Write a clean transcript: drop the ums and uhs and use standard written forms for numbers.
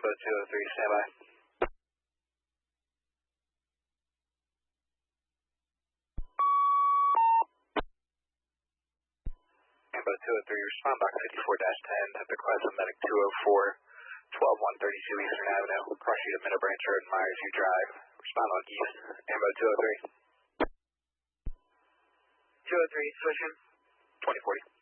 Ambo 203, standby. Ambo 203, respond box 54-10 at the Crescent Medic 204, 12132 Eastern Avenue, cross street at Meadow Branch Road, Myers View Drive. Respond on east. Ambo 203. 203, switching. 2040.